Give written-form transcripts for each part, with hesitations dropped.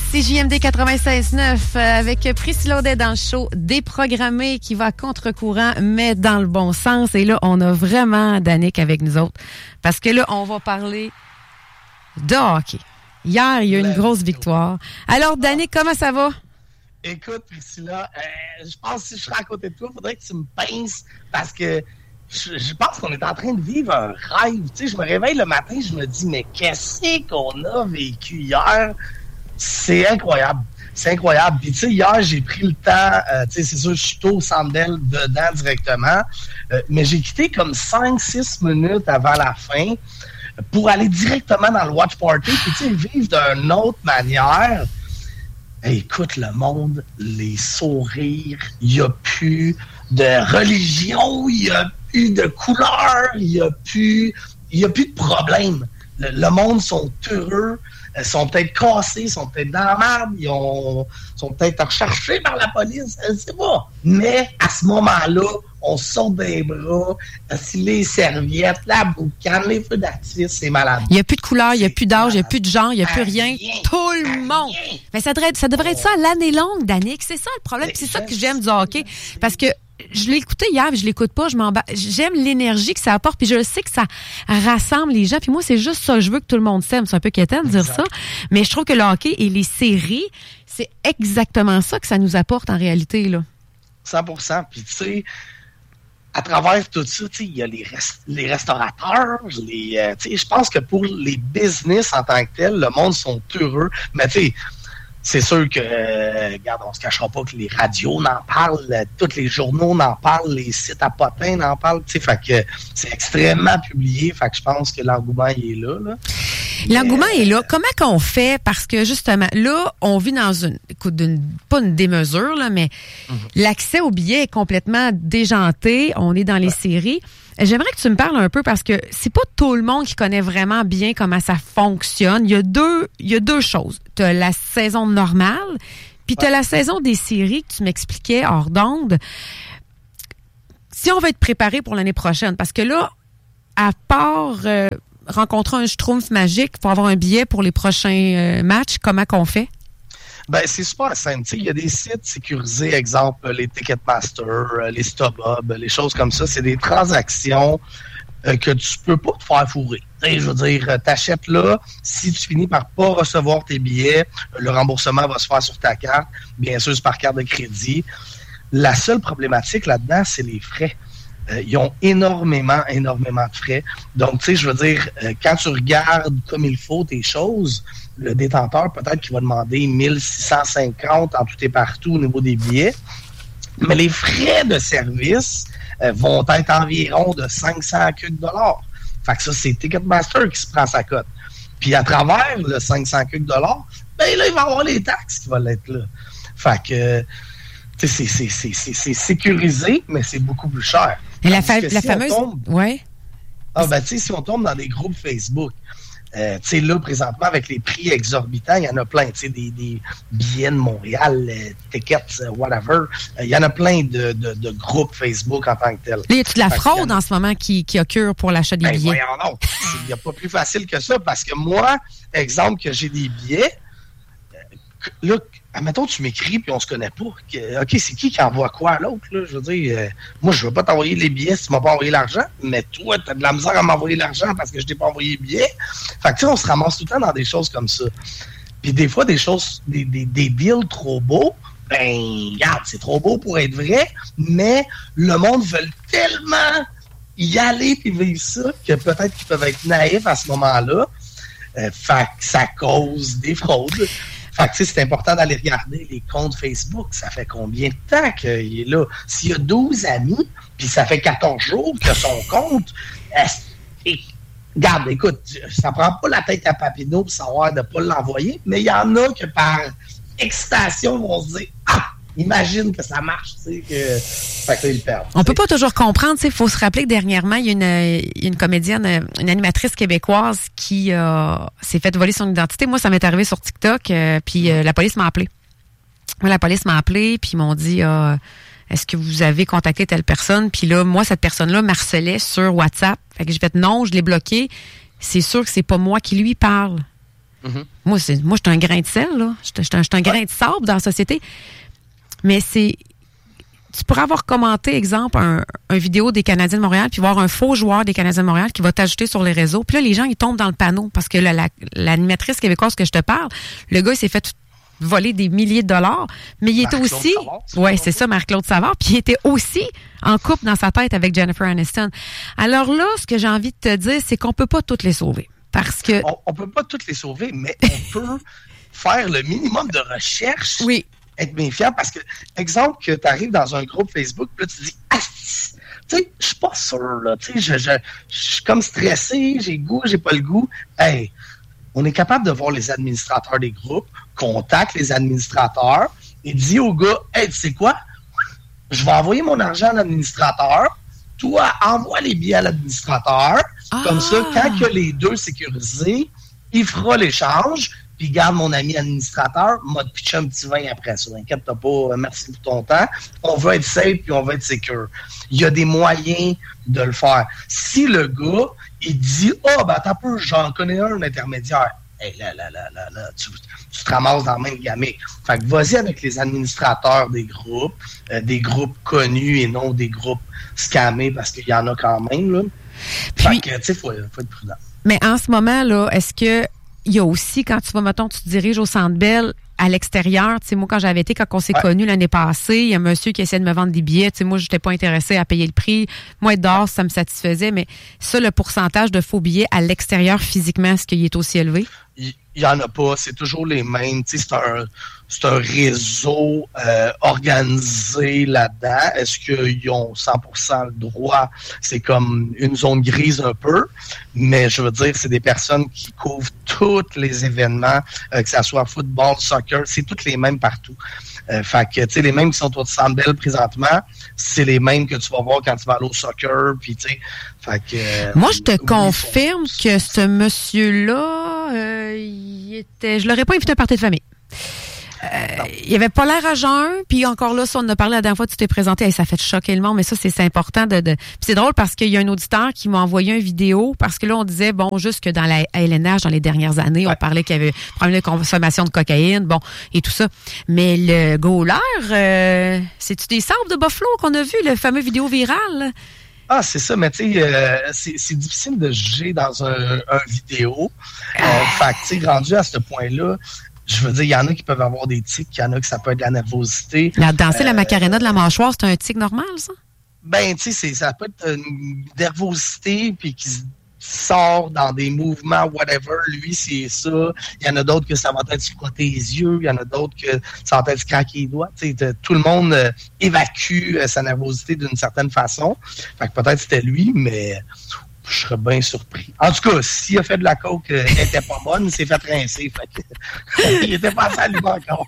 CJMD 96.9 avec Priscilla Audet dans le show déprogrammé qui va à contre-courant, mais dans le bon sens. Et là, on a vraiment Danick avec nous autres parce que là, on va parler de hockey. Hier, il y a eu une grosse victoire. Alors, Danick, comment ça va? Écoute, Priscilla, je pense que si je serais à côté de toi, il faudrait que tu me pinces parce que je pense qu'on est en train de vivre un rêve. Tu sais, je me réveille le matin, je me dis, mais qu'est-ce qu'on a vécu hier? C'est incroyable. C'est incroyable. Puis, tu sais, hier, j'ai pris le temps, tu sais, c'est sûr, je suis tôt au Centre Bell dedans directement, mais j'ai quitté comme 5-6 minutes avant la fin pour aller directement dans le Watch Party, puis, tu sais, vivre d'une autre manière. Hey, écoute, le monde, les sourires, il n'y a plus de religion, il n'y a plus de couleur, il n'y a plus de problème. Le monde sont heureux. Sont peut-être cassés, sont peut-être dans la merde, sont peut-être recherchés par la police, je ne sais pas. Mais à ce moment-là, on saute des bras, les serviettes, la boucane, les feux d'artifice, c'est malade. Il n'y a plus de couleur, il n'y a plus d'âge, il n'y a plus de genre, il n'y a plus rien. Tout le monde. Mais ça devrait être ça l'année longue, Danick. C'est ça le problème. C'est ça que j'aime du hockey. Parce que je l'ai écouté hier, mais je l'écoute pas. J'aime l'énergie que ça apporte, puis je sais que ça rassemble les gens. Puis moi, c'est juste ça. Je veux que tout le monde s'aime. C'est un peu quétaine de dire ça. Mais je trouve que le hockey et les séries, c'est exactement ça que ça nous apporte en réalité, là. 100%. Puis tu sais, à travers tout ça, tu sais, il y a les restaurateurs, tu sais, je pense que pour les business en tant que tels, le monde sont heureux. Mais tu sais, c'est sûr que, regarde, on se cachera pas que les radios n'en parlent, tous les journaux n'en parlent, les sites à potins n'en parlent, tu sais, fait que c'est extrêmement publié, fait que je pense que l'engouement, il est là. L'engouement est là. Comment qu'on fait? Parce que, justement, là, on vit dans pas une démesure, là, mais l'accès aux billets est complètement déjanté. On est dans les séries. J'aimerais que tu me parles un peu parce que c'est pas tout le monde qui connaît vraiment bien comment ça fonctionne. Il y a deux choses. Tu as la saison normale, puis tu as la saison des séries que tu m'expliquais hors d'onde. Si on veut être préparé pour l'année prochaine, parce que là, à part rencontrer un schtroumpf magique pour avoir un billet pour les prochains matchs, comment qu'on fait? Ben, c'est super simple. Il y a des sites sécurisés, exemple les Ticketmaster, les StubHub, les choses comme ça. C'est des transactions que tu peux pas te faire fourrer. Je veux dire, t'achètes là, si tu finis par pas recevoir tes billets, le remboursement va se faire sur ta carte. Bien sûr, c'est par carte de crédit. La seule problématique là-dedans, c'est les frais. Ils ont énormément de frais. Donc, tu sais, je veux dire, quand tu regardes comme il faut tes choses, le détenteur, peut-être qu'il va demander 1650 en tout et partout au niveau des billets. Mais les frais de service vont être environ de 500 $. Fait que ça, c'est Ticketmaster qui se prend sa cote. Puis à travers le 500 $, ben là, il va y avoir les taxes qui vont être là. Fait que, tu sais, c'est sécurisé, mais c'est beaucoup plus cher. Et la fameuse... Ouais. Ah, ben, tu sais, si on tombe dans des groupes Facebook, tu sais, là, présentement, avec les prix exorbitants, il y en a plein, tu sais, des billets de Montréal, tickets, whatever. Il y en a plein de groupes Facebook en tant que tel. Là, y a-tu de la fraude en ce moment qui occure pour l'achat des billets? Voyons donc. Il n'y a pas plus facile que ça, parce que moi, exemple, que j'ai des billets, là, admettons, tu m'écris puis on se connaît pas. OK, c'est qui envoie quoi à l'autre? Là? Je veux dire, moi, je veux pas t'envoyer les billets si tu m'as pas envoyé l'argent, mais toi, tu as de la misère à m'envoyer l'argent parce que je t'ai pas envoyé les billets. Fait que tu sais, on se ramasse tout le temps dans des choses comme ça. Puis des fois, des choses, des deals trop beaux, ben, regarde, c'est trop beau pour être vrai, mais le monde veut tellement y aller puis vivre ça que peut-être qu'ils peuvent être naïfs à ce moment-là. Fait que ça cause des fraudes. Fait que, c'est important d'aller regarder les comptes Facebook. Ça fait combien de temps qu'il est là? S'il y a 12 amis, puis ça fait 14 jours que son compte... Regarde, écoute, ça prend pas la tête à Papineau pour savoir de ne pas l'envoyer, mais il y en a que par excitation vont se dire « Ah! Imagine que ça marche, tu sais, que... » Fait que là, ils perdent. On peut pas toujours comprendre, tu sais, il faut se rappeler que dernièrement, il y a une comédienne, une animatrice québécoise qui s'est fait voler son identité. Moi, ça m'est arrivé sur TikTok, puis la police m'a appelé. Moi, la police m'a appelé, puis ils m'ont dit est-ce que vous avez contacté telle personne? Puis là, moi, cette personne-là m'harcelait sur WhatsApp. Fait que j'ai fait non, je l'ai bloqué. C'est sûr que c'est pas moi qui lui parle. Moi, je suis un grain de sel, là. Je suis un grain de sable dans la société. Mais tu pourrais avoir commenté, exemple, un vidéo des Canadiens de Montréal, puis voir un faux joueur des Canadiens de Montréal qui va t'ajouter sur les réseaux. Puis là, les gens, ils tombent dans le panneau parce que l'animatrice québécoise que je te parle, le gars, il s'est fait voler des milliers de dollars, mais il était aussi... Oui, c'est ça, Marc-Claude Savard. Puis il était aussi en couple dans sa tête avec Jennifer Aniston. Alors là, ce que j'ai envie de te dire, c'est qu'on peut pas toutes les sauver. Parce que... On peut pas toutes les sauver, mais on peut faire le minimum de recherche. Oui. Être méfiant parce que, exemple, que tu arrives dans un groupe Facebook, puis là, tu dis, tu sais, je suis pas sûr, là, tu sais, je suis comme stressé, j'ai le goût, j'ai pas le goût. Hey, on est capable de voir les administrateurs des groupes, contacte les administrateurs et dit au gars, hey, tu sais quoi, je vais envoyer mon argent à l'administrateur, toi, envoie les billets à l'administrateur, comme ça, quand que les deux sécurisés, il fera l'échange, puis garde mon ami administrateur, m'a pitché un petit vin après ça. Inquiète-toi pas, merci pour ton temps. On veut être safe puis on veut être secure. Il y a des moyens de le faire. Si le gars, il dit, t'as peu, j'en connais un intermédiaire. Hey, là, tu te ramasses dans la même gamique. Fait que vas-y avec les administrateurs des groupes connus et non des groupes scammés parce qu'il y en a quand même, là. Fait que, tu sais, faut être prudent. Mais en ce moment, là, est-ce que il y a aussi, quand tu vas, mettons, tu te diriges au Centre Bell à l'extérieur, tu sais, moi, quand j'avais été, quand on s'est connus l'année passée, il y a un monsieur qui essayait de me vendre des billets, tu sais, moi, j'étais pas intéressée à payer le prix. Moi, être dehors, ça me satisfaisait, mais ça, le pourcentage de faux billets à l'extérieur, physiquement, est-ce qu'il est aussi élevé? Il y en a pas, c'est toujours les mêmes, tu sais, c'est un réseau organisé là-dedans. Est-ce qu'ils ont 100% le droit? C'est comme une zone grise un peu, mais je veux dire, c'est des personnes qui couvrent tous les événements, que ça soit football, soccer, c'est toutes les mêmes partout. Fait que, tu sais, les mêmes qui sont au Centre Bell présentement, c'est les mêmes que tu vas voir quand tu vas aller au soccer, puis tu sais, fait que... Moi, je te confirme que ce monsieur-là, je l'aurais pas invité à un party de famille. Il avait pas l'air à jeun, puis encore là, ça, on en a parlé la dernière fois, tu t'es présenté, ça fait choquer le monde, mais ça, c'est important de... Puis c'est drôle parce qu'il y a un auditeur qui m'a envoyé une vidéo, parce que là, on disait, bon, juste que dans la LNH, dans les dernières années, on parlait qu'il y avait problème de consommation de cocaïne, bon, et tout ça. Mais le goaler, c'est-tu des sables de Buffalo qu'on a vu, le fameux vidéo virale? Ah, c'est ça, mais tu sais, c'est difficile de juger dans un vidéo. Fait que, tu sais, rendu à ce point-là, je veux dire, il y en a qui peuvent avoir des tics, il y en a que ça peut être de la nervosité. Danser la Macarena de la mâchoire, c'est un tic normal, ça? Ben, tu sais, ça peut être une nervosité, puis qui sort dans des mouvements, whatever. Lui, c'est ça. Il y en a d'autres que ça va être se frotter les yeux. Il y en a d'autres que ça va être se craquer les doigts. Tu sais, tout le monde évacue sa nervosité d'une certaine façon. Fait que peut-être c'était lui, mais... je serais bien surpris. En tout cas, s'il a fait de la coke, elle n'était pas bonne, il s'est fait rincer. Fait que, il était pas salué encore.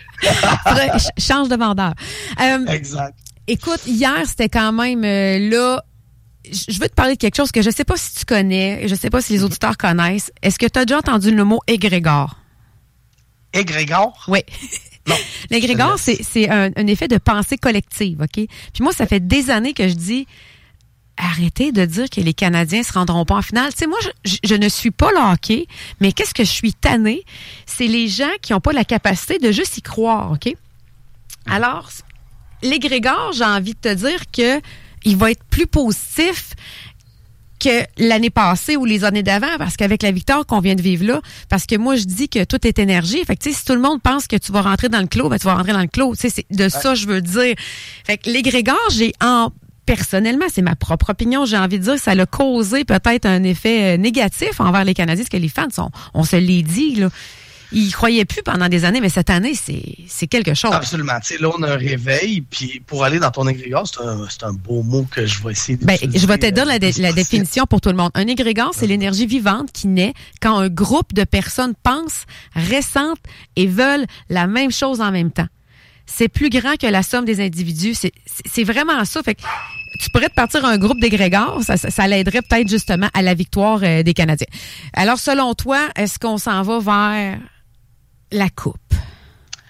Change de vendeur. Exact. Écoute, hier, c'était quand même là. Je veux te parler de quelque chose que je ne sais pas si tu connais, je ne sais pas si les auditeurs connaissent. Est-ce que tu as déjà entendu le mot égrégore? Égrégore? Oui. Non. L'égrégore, c'est un effet de pensée collective, OK? Puis moi, ça fait des années que je dis... arrêtez de dire que les Canadiens se rendront pas en finale. Tu sais, moi, je ne suis pas le hockey, mais qu'est-ce que je suis tannée? C'est les gens qui n'ont pas la capacité de juste y croire, OK? Alors, l'égrégore, j'ai envie de te dire que il va être plus positif que l'année passée ou les années d'avant, parce qu'avec la victoire qu'on vient de vivre là, parce que moi, je dis que tout est énergie. Fait que, tu sais, si tout le monde pense que tu vas rentrer dans le clos, ben, tu vas rentrer dans le clos. Tu sais, c'est de ça, je veux dire. Fait que l'égrégore, personnellement, c'est ma propre opinion, j'ai envie de dire que ça a causé peut-être un effet négatif envers les Canadiens, parce que les fans, on se l'est dit, là. Ils croyaient plus pendant des années, mais cette année, c'est quelque chose. Absolument. Tu sais, là, on a un réveil, puis pour aller dans ton égrégore, c'est un beau mot que je vais essayer d'utiliser. Je vais te dire la définition pour tout le monde. Un égrégore, c'est l'énergie vivante qui naît quand un groupe de personnes pensent, ressentent et veulent la même chose en même temps. C'est plus grand que la somme des individus. C'est vraiment ça. Fait que tu pourrais te partir un groupe d'égrégores, ça l'aiderait peut-être justement à la victoire des Canadiens. Alors, selon toi, est-ce qu'on s'en va vers la coupe?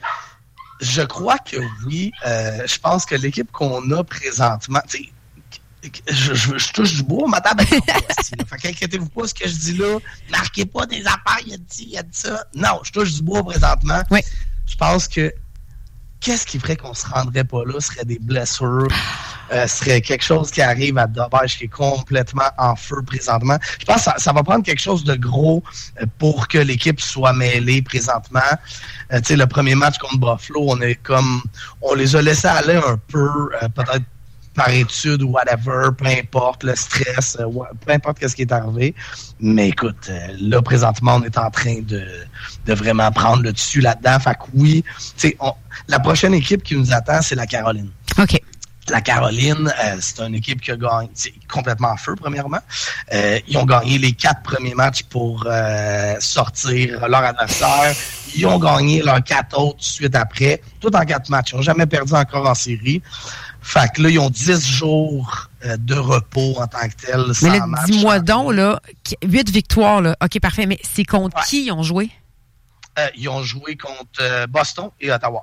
Je crois que oui. Je pense que l'équipe qu'on a présentement, Je touche du bois, ma table est en bois. Fait qu'inquiétez-vous pas, ce que je dis là, marquez pas des affaires, il a dit ça. Non, je touche du bois présentement. Oui. Je pense que qu'est-ce qui ferait qu'on se rendrait pas là? Ce serait des blessures, serait quelque chose qui arrive à Dobbage qui est complètement en feu présentement. Je pense que ça va prendre quelque chose de gros pour que l'équipe soit mêlée présentement. Tu sais, le premier match contre Buffalo, on les a laissés aller un peu, peut-être par étude ou whatever, peu importe, le stress, peu importe ce qui est arrivé. Mais écoute, là, présentement, on est en train de vraiment prendre le dessus là-dedans. Fait que oui, tu sais, la prochaine équipe qui nous attend, c'est la Caroline. OK. La Caroline, c'est une équipe qui a gagné, c'est complètement en feu, premièrement. Ils ont gagné les 4 premiers matchs pour sortir leur adversaire. Ils ont gagné leurs 4 autres suite après, tout en 4 matchs. Ils n'ont jamais perdu encore en série. Fait que là, ils ont 10 jours de repos en tant que tel. Mais là, dis-moi donc, là, 8 victoires, là. OK, parfait. Mais c'est contre qui ils ont joué? Ils ont joué contre Boston et Ottawa.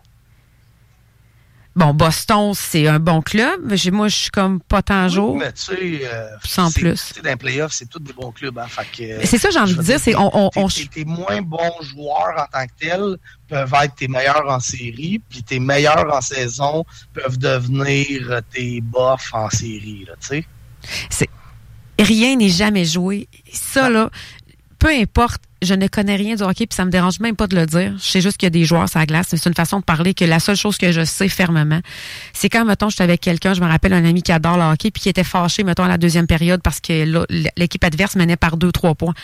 Bon, Boston, c'est un bon club. Moi, je suis comme pas tant jour. Mais tu sais, sans plus. Dans les playoffs, c'est tous des bons clubs. Hein, fait que, c'est ça, j'ai envie de dire. C'est tes moins bons joueurs en tant que tels peuvent être tes meilleurs en série, puis tes meilleurs en saison peuvent devenir tes bofs en série. Tu sais. Rien n'est jamais joué. Ça, là, peu importe, je ne connais rien du hockey, puis ça me dérange même pas de le dire. Je sais juste qu'il y a des joueurs sur la glace. C'est une façon de parler que la seule chose que je sais fermement, c'est quand, mettons, j'étais avec quelqu'un, je me rappelle un ami qui adore le hockey, puis qui était fâché, mettons, à la deuxième période parce que l'équipe adverse menait par 2-3 points.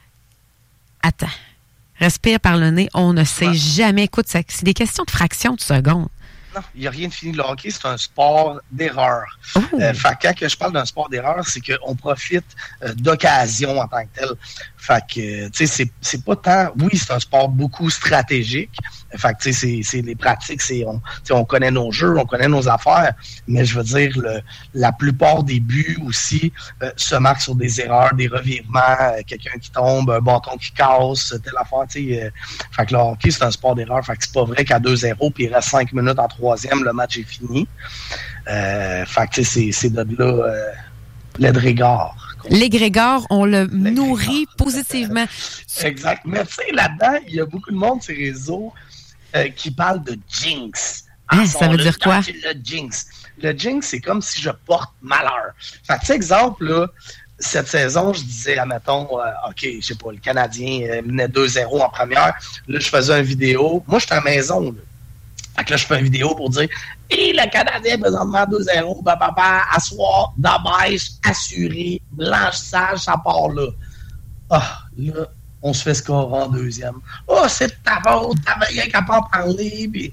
Attends. Respire par le nez. On ne sait jamais. Écoute, c'est des questions de fractions de secondes. Non, il n'y a rien de fini. Le hockey, c'est un sport d'erreur. Fait que quand je parle d'un sport d'erreur, c'est qu'on profite d'occasion en tant que tel. Fait que, tu sais, c'est pas tant... Oui, c'est un sport beaucoup stratégique. Fait que, tu sais, c'est les pratiques, on connaît nos jeux, on connaît nos affaires, mais je veux dire, la plupart des buts aussi se marquent sur des erreurs, des revirements, quelqu'un qui tombe, un bâton qui casse, telle affaire, tu sais. Fait que le hockey, c'est un sport d'erreur. Fait que c'est pas vrai qu'à 2-0, puis il reste 5 minutes en troisième, le match est fini. Fait que, tu sais, c'est de là l'égrégore. L'égrégore, on le nourrit positivement. Exact. Mais tu sais, là-dedans, il y a beaucoup de monde sur les réseaux qui parle de jinx. Ça veut dire quoi? Le jinx. Le jinx, c'est comme si je porte malheur. Fait que, tu sais, exemple, là, cette saison, je disais, admettons, OK, je sais pas, le Canadien menait 2-0 en première. Là, je faisais une vidéo. Moi, j'étais à la maison, là. Fait que là, je fais une vidéo pour dire « Et le Canadien, présentement, 2-0, à soir, Dobbage, assuré, blanchissage, ça part là. » Ah, là, on se fait scorer en deuxième. « Oh, c'est de ta faute, t'avais rien qu'à pas en parler. » Puis,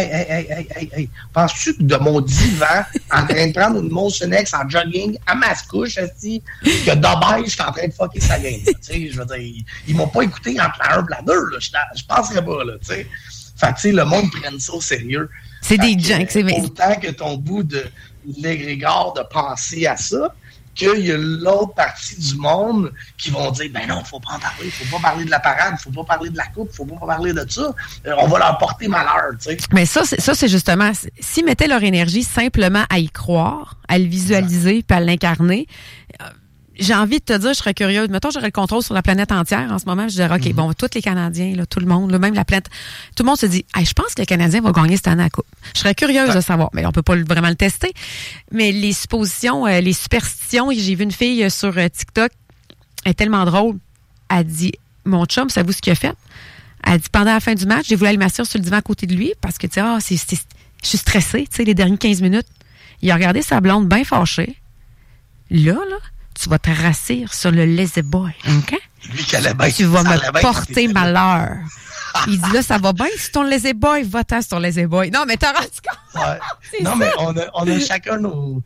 hey. Penses-tu que de mon divan, en train de prendre une Motion X en jogging, à ma couche, que Dobbage, je suis en train de fucker sa game. Tu sais, je veux dire, ils m'ont pas écouté entre la 1 et la 2, là. Je penserais pas, là, tu sais. Fait que, tu sais, le monde prenne ça au sérieux. C'est des junks. Autant que ton bout de l'égrégore de penser à ça, qu'il y a l'autre partie du monde qui vont dire, ben non, faut pas en parler, faut pas parler de la parade, faut pas parler de la coupe, faut pas parler de ça. On va leur porter malheur, tu sais. Mais ça, c'est justement, s'ils mettaient leur énergie simplement à y croire, à le visualiser, puis à l'incarner, j'ai envie de te dire, je serais curieuse. Mettons, j'aurais le contrôle sur la planète entière en ce moment. Je dirais, OK, bon, tous les Canadiens, là, tout le monde, là, même la planète, tout le monde se dit, hey, je pense que le Canadien va gagner cette année à la Coupe. Je serais curieuse de savoir. Mais on peut pas vraiment le tester. Mais les suppositions, les superstitions, j'ai vu une fille sur TikTok, elle est tellement drôle. Elle dit, mon chum, savez-vous ce qu'il a fait? Elle dit, pendant la fin du match, j'ai voulu aller m'asseoir sur le divan à côté de lui parce que, tu sais, je suis stressée, tu sais, les dernières 15 minutes. Il a regardé sa blonde bien fâchée. Là, tu vas te rassir sur le lazy boy, OK? Lui qui allait bien. Tu vas me porter malheur. Il dit là, ça va bien sur ton lazy boy, va-t'en sur ton lazy boy. Non, mais t'as rendu compte? Ouais. Non, mais on a chacun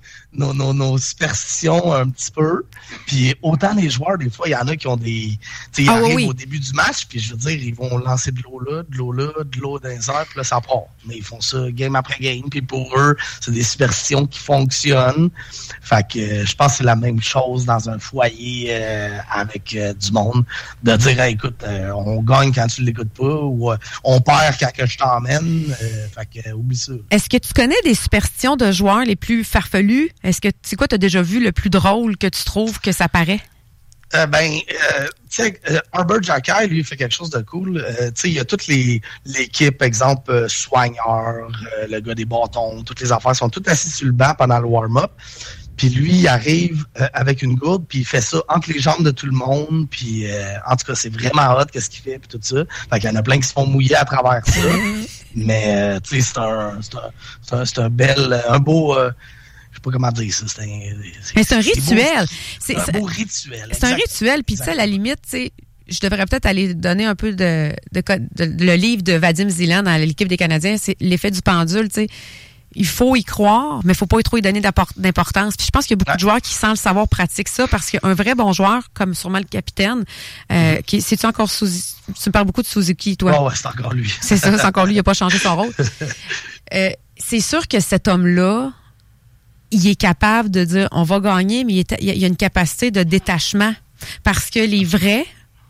nos superstitions un petit peu. Puis autant les joueurs, des fois, il y en a qui ont des... Tu sais, ils arrivent au début du match, puis je veux dire, ils vont lancer de l'eau là, de l'eau dans les airs, puis là, ça part. Mais ils font ça game après game, puis pour eux, c'est des superstitions qui fonctionnent. Fait que je pense que c'est la même chose dans un foyer avec du monde. monde, de dire hey, écoute, on gagne quand tu l'écoutes pas ou on perd quand que je t'emmène. Fait que oublie ça. Est-ce que tu connais des superstitions de joueurs les plus farfelus? Est-ce que c'est quoi, tu as déjà vu le plus drôle que tu trouves que ça paraît? Tu sais, Herbert Jacquet, lui, il fait quelque chose de cool. Tu sais, il y a toute l'équipe, exemple, soigneur, le gars des bâtons, toutes les affaires sont toutes assis sur le banc pendant le warm-up. Puis lui, il arrive avec une gourde, puis il fait ça entre les jambes de tout le monde. Puis, en tout cas, c'est vraiment hot qu'est-ce qu'il fait, puis tout ça. Fait qu'il y en a plein qui se font mouiller à travers ça. Mais, tu sais, c'est un beau... je sais pas comment dire ça. C'est un rituel. C'est un beau rituel. C'est un rituel. Puis, tu sais, à la limite, tu sais, je devrais peut-être aller donner un peu de le livre de Vadim Zeland dans l'équipe des Canadiens. C'est l'effet du pendule, tu sais. Il faut y croire, mais il faut pas trop y donner d'importance. Puis je pense qu'il y a beaucoup de joueurs qui, sans le savoir, pratiquent ça parce qu'un vrai bon joueur, comme sûrement le capitaine, c'est-tu encore tu me parles beaucoup de Suzuki, toi? Oh, ouais, c'est encore lui. C'est ça, c'est encore lui. Il n'a pas changé son rôle. C'est sûr que cet homme-là, il est capable de dire on va gagner, mais il y a une capacité de détachement parce que les vrais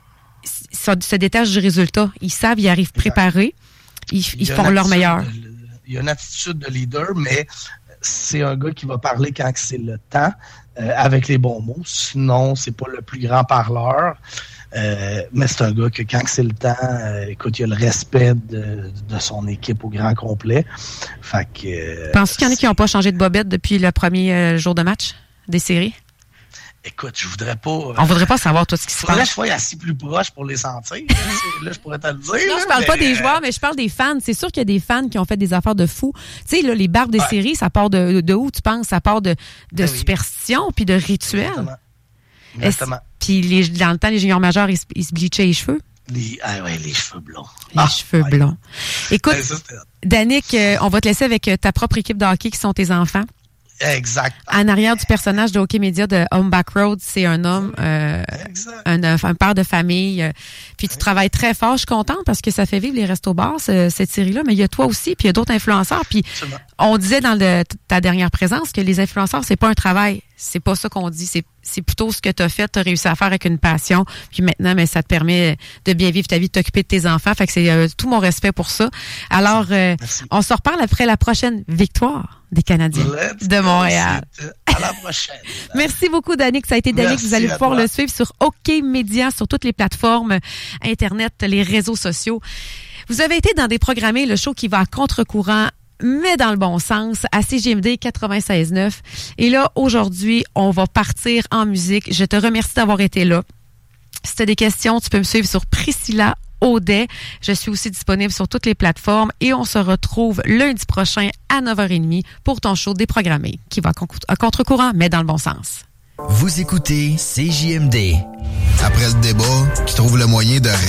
se détachent du résultat. Ils savent, ils arrivent préparés, ils font leur meilleur. Il y a une attitude de leader, mais c'est un gars qui va parler quand c'est le temps, avec les bons mots. Sinon, c'est pas le plus grand parleur. Mais c'est un gars que quand c'est le temps, écoute, il a le respect de son équipe au grand complet. Fait que... Penses-tu qu'il y en a qui n'ont pas changé de bobette depuis le premier jour de match des séries? Écoute, je voudrais pas... On voudrait pas savoir tout ce qui se passe. Faudrait que je sois assis plus proche pour les sentir. Là, je pourrais te le dire. Non, je parle pas des joueurs, mais je parle des fans. C'est sûr qu'il y a des fans qui ont fait des affaires de fous. Tu sais, là, les barbes des séries, ça part de où, tu penses? Ça part de superstition puis de rituels. Exactement. Puis dans le temps, les juniors majeurs, ils se bleachaient les cheveux. Les cheveux blonds. Les cheveux blonds. Écoute, Danick, on va te laisser avec ta propre équipe de hockey qui sont tes enfants. Exact. En arrière du personnage de Hockey Media de Home Back Road, c'est un homme, un père de famille. Puis tu travailles très fort. Je suis contente parce que ça fait vivre les restos-bars, cette série-là. Mais il y a toi aussi, puis il y a d'autres influenceurs. Puis on disait dans ta dernière présence que les influenceurs, c'est pas un travail. C'est pas ça qu'on dit. C'est plutôt ce que tu as fait, tu as réussi à faire avec une passion. Puis maintenant, mais ça te permet de bien vivre ta vie, de t'occuper de tes enfants. Fait que c'est tout mon respect pour ça. Alors, on se reparle après la prochaine victoire des Canadiens de Montréal. À la prochaine. Merci beaucoup, Danick. Ça a été Danick. Vous allez pouvoir le suivre sur Hockey Media, sur toutes les plateformes Internet, les réseaux sociaux. Vous avez été dans des programmés, le show qui va à contre-courant, mais dans le bon sens, à CJMD 96.9. Et là, aujourd'hui, on va partir en musique. Je te remercie d'avoir été là. Si tu as des questions, tu peux me suivre sur Priscilla Audet. Je suis aussi disponible sur toutes les plateformes et on se retrouve lundi prochain à 9h30 pour ton show déprogrammé qui va à contre-courant, mais dans le bon sens. Vous écoutez CJMD. Après le débat, tu trouves le moyen de